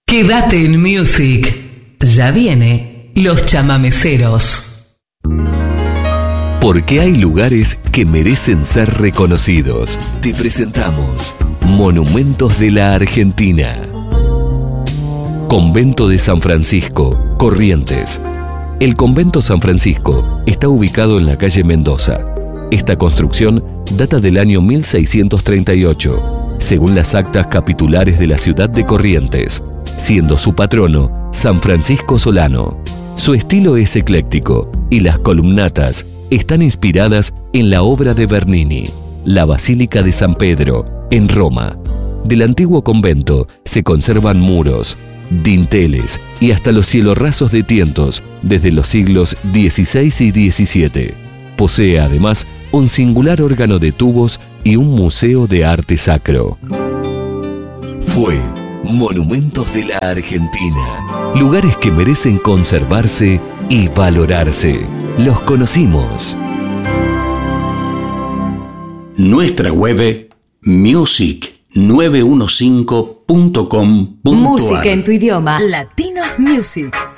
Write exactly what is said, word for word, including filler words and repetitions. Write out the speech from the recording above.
Quédate en Music. Ya viene Los Chamameceros. Porque hay lugares que merecen ser reconocidos. Te presentamos Monumentos de la Argentina. Convento de San Francisco, Corrientes. El Convento San Francisco está ubicado en la calle Mendoza. Esta construcción data del año mil seiscientos treinta y ocho, según las actas capitulares de la ciudad de Corrientes, siendo su patrono San Francisco Solano. Su estilo es ecléctico y las columnatas están inspiradas en la obra de Bernini, la Basílica de San Pedro, en Roma. Del antiguo convento se conservan muros, dinteles y hasta los cielorrasos de tientos desde los siglos dieciséis y diecisiete. Posee además un singular órgano de tubos y un museo de arte sacro. Fue Monumentos de la Argentina. Lugares que merecen conservarse y valorarse. Los conocimos. Nuestra web music nueve uno cinco punto com punto ar. Música en tu idioma. Latinos Music.